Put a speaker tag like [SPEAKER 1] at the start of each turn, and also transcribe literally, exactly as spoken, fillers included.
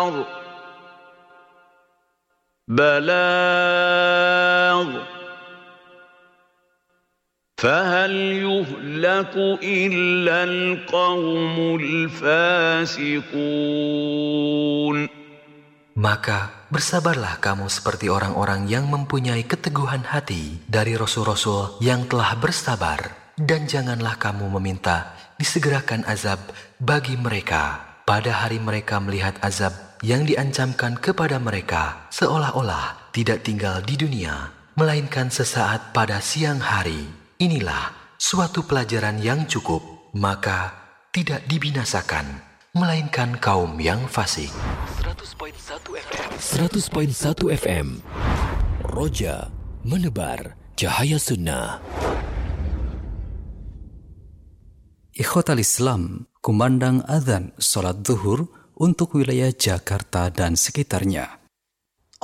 [SPEAKER 1] بلاغ فهل يهلك إلا القوم الفاسقون.
[SPEAKER 2] Maka bersabarlah kamu seperti orang-orang yang mempunyai keteguhan hati dari rasul-rasul yang telah bersabar, dan janganlah kamu meminta disegerakan azab bagi mereka pada hari mereka melihat azab yang diancamkan kepada mereka seolah-olah tidak tinggal di dunia, melainkan sesaat pada siang hari. Inilah suatu pelajaran yang cukup, maka tidak dibinasakan, melainkan kaum yang fasik.
[SPEAKER 3] seratus koma satu F M seratus koma satu F M Roja menebar cahaya sunnah.
[SPEAKER 4] Ikhwatal Islam, kumandang adzan salat zuhur untuk wilayah Jakarta dan sekitarnya.